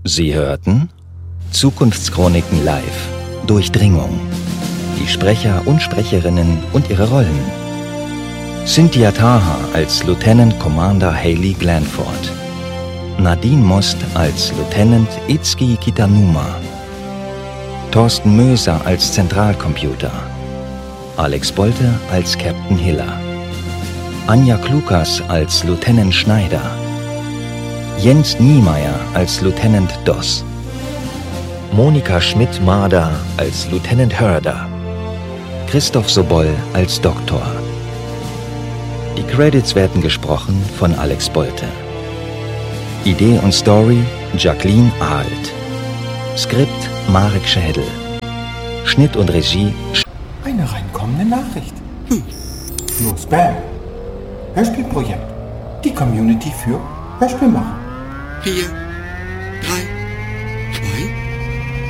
Sie hörten Zukunftschroniken live. Durchdringung. Die Sprecher und Sprecherinnen und ihre Rollen. Cynthia Taha als Lieutenant Commander Hayley Glanford. Nadine Most als Lieutenant Itsuki Kitanuma. Thorsten Möser als Zentralcomputer. Alex Bolte als Captain Hiller. Anja Klukas als Lieutenant Schneider. Jens Niemeyer als Lieutenant Doss. Monika Schmidt-Marder als Lieutenant Hörder. Christoph Sobol als Doktor. Die Credits werden gesprochen von Alex Bolte. Idee und Story Jacqueline Ahlt. Skript Marek Schädel. Schnitt und Regie Eine reinkommende Nachricht. Nur Spam. Hörspielprojekt. Die Community für Hörspielmacher. 4, 3,